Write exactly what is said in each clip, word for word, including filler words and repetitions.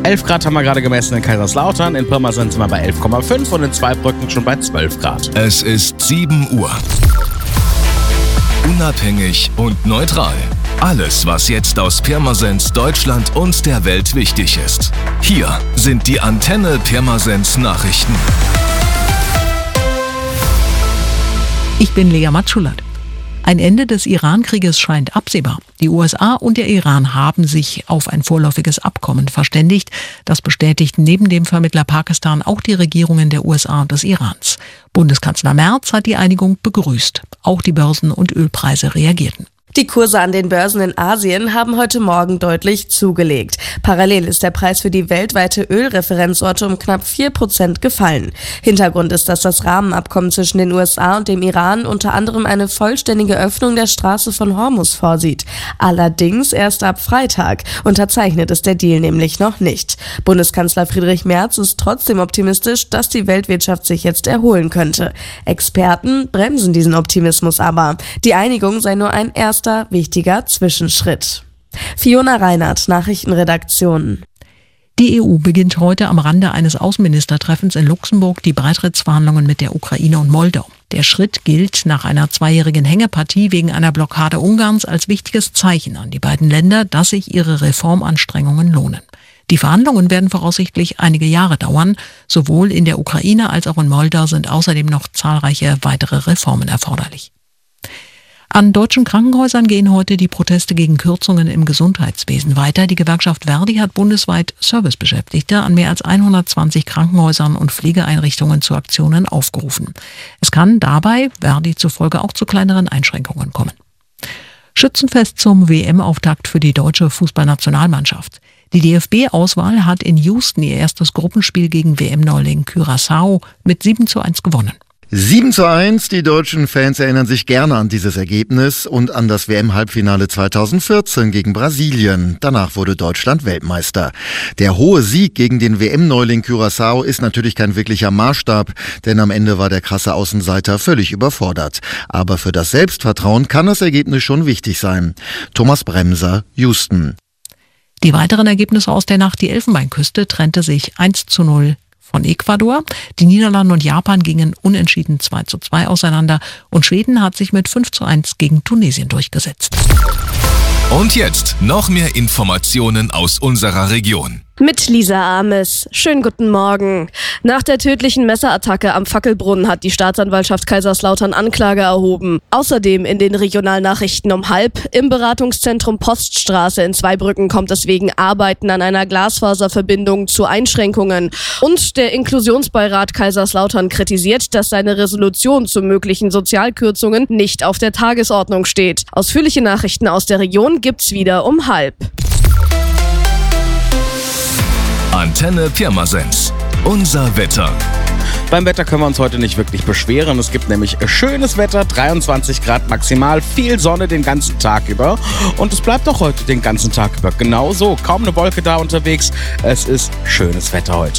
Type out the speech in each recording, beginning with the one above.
elf Grad haben wir gerade gemessen in Kaiserslautern, in Pirmasens sind wir bei elf Komma fünf und in Zweibrücken schon bei zwölf Grad. Es ist sieben Uhr. Unabhängig und neutral. Alles, was jetzt aus Pirmasens, Deutschland und der Welt wichtig ist. Hier sind die Antenne Pirmasens Nachrichten. Ich bin Lea Matschulat. Ein Ende des Iran-Krieges scheint absehbar. Die U S A und der Iran haben sich auf ein vorläufiges Abkommen verständigt. Das bestätigt neben dem Vermittler Pakistan auch die Regierungen der U S A und des Irans. Bundeskanzler Merz hat die Einigung begrüßt. Auch die Börsen und Ölpreise reagierten. Die Kurse an den Börsen in Asien haben heute Morgen deutlich zugelegt. Parallel ist der Preis für die weltweite Ölreferenzorte um knapp vier Prozent gefallen. Hintergrund ist, dass das Rahmenabkommen zwischen den U S A und dem Iran unter anderem eine vollständige Öffnung der Straße von Hormuz vorsieht. Allerdings erst ab Freitag. Unterzeichnet ist der Deal nämlich noch nicht. Bundeskanzler Friedrich Merz ist trotzdem optimistisch, dass die Weltwirtschaft sich jetzt erholen könnte. Experten bremsen diesen Optimismus aber. Die Einigung sei nur ein erster wichtiger Zwischenschritt. Fiona Reinhardt, Nachrichtenredaktion. Die E U beginnt heute am Rande eines Außenministertreffens in Luxemburg die Beitrittsverhandlungen mit der Ukraine und Moldau. Der Schritt gilt nach einer zweijährigen Hängepartie wegen einer Blockade Ungarns als wichtiges Zeichen an die beiden Länder, dass sich ihre Reformanstrengungen lohnen. Die Verhandlungen werden voraussichtlich einige Jahre dauern. Sowohl in der Ukraine als auch in Moldau sind außerdem noch zahlreiche weitere Reformen erforderlich. An deutschen Krankenhäusern gehen heute die Proteste gegen Kürzungen im Gesundheitswesen weiter. Die Gewerkschaft Verdi hat bundesweit Servicebeschäftigte an mehr als hundertzwanzig Krankenhäusern und Pflegeeinrichtungen zu Aktionen aufgerufen. Es kann dabei Verdi zufolge auch zu kleineren Einschränkungen kommen. Schützenfest zum W M-Auftakt für die deutsche Fußballnationalmannschaft. Die D F B-Auswahl hat in Houston ihr erstes Gruppenspiel gegen W M-Neuling Curaçao mit sieben zu eins gewonnen. sieben zu eins, die deutschen Fans erinnern sich gerne an dieses Ergebnis und an das W M-Halbfinale zweitausendvierzehn gegen Brasilien. Danach wurde Deutschland Weltmeister. Der hohe Sieg gegen den W M-Neuling Curaçao ist natürlich kein wirklicher Maßstab, denn am Ende war der krasse Außenseiter völlig überfordert. Aber für das Selbstvertrauen kann das Ergebnis schon wichtig sein. Thomas Bremser, Houston. Die weiteren Ergebnisse aus der Nacht: Die Elfenbeinküste trennte sich eins zu null von Ecuador. Die Niederlande und Japan gingen unentschieden zwei zu zwei auseinander und Schweden hat sich mit fünf zu eins gegen Tunesien durchgesetzt. Und jetzt noch mehr Informationen aus unserer Region. Mit Lisa Ames. Schönen guten Morgen. Nach der tödlichen Messerattacke am Fackelbrunnen hat die Staatsanwaltschaft Kaiserslautern Anklage erhoben. Außerdem in den Regionalnachrichten um halb. Im Beratungszentrum Poststraße in Zweibrücken kommt es wegen Arbeiten an einer Glasfaserverbindung zu Einschränkungen. Und der Inklusionsbeirat Kaiserslautern kritisiert, dass seine Resolution zu möglichen Sozialkürzungen nicht auf der Tagesordnung steht. Ausführliche Nachrichten aus der Region gibt's wieder um halb. Antenne Pirmasens. Unser Wetter. Beim Wetter können wir uns heute nicht wirklich beschweren. Es gibt nämlich schönes Wetter, dreiundzwanzig Grad maximal, viel Sonne den ganzen Tag über. Und es bleibt auch heute den ganzen Tag über. Genau so, kaum eine Wolke da unterwegs. Es ist schönes Wetter heute.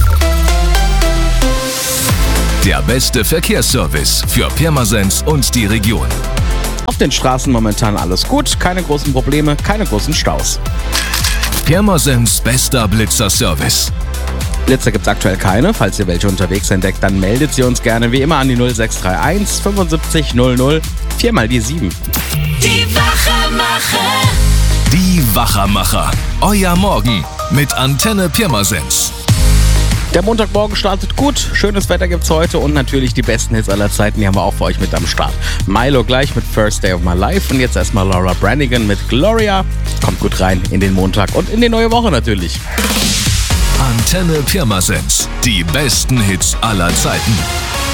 Der beste Verkehrsservice für Pirmasens und die Region. Auf den Straßen momentan alles gut, keine großen Probleme, keine großen Staus. Pirmasens bester Blitzer-Service. Blitzer gibt's aktuell keine. Falls ihr welche unterwegs entdeckt, dann meldet sie uns gerne wie immer an die null sechs drei eins fünfundsiebzig null null vier mal die sieben. Die Wachermacher. Die Wachermacher. Euer Morgen mit Antenne Pirmasens. Der Montagmorgen startet gut, schönes Wetter gibt's heute und natürlich die besten Hits aller Zeiten, die haben wir auch für euch mit am Start. Milo gleich mit First Day of My Life und jetzt erstmal Laura Branigan mit Gloria. Kommt gut rein in den Montag und in die neue Woche natürlich. Antenne Pirmasens, die besten Hits aller Zeiten.